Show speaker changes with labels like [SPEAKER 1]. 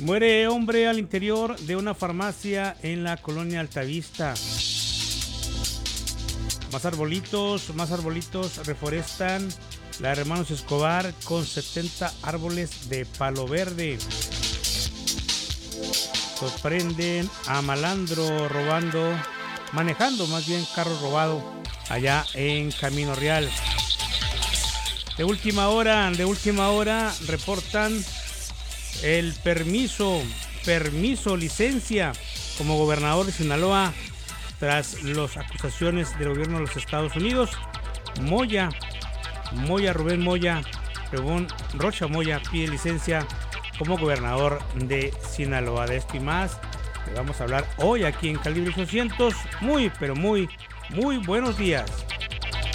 [SPEAKER 1] Muere hombre al interior de una farmacia en la colonia Altavista. Más arbolitos reforestan la Hermanos Escobar con 70 árboles de palo verde. Sorprenden a malandro manejando más bien carro robado allá en Camino Real. De última hora reportan el permiso, licencia como gobernador de Sinaloa tras las acusaciones del gobierno de los Estados Unidos. Rubén Rocha Moya pide licencia como gobernador de Sinaloa. De esto y más le vamos a hablar hoy aquí en Calibre 800. Muy buenos días.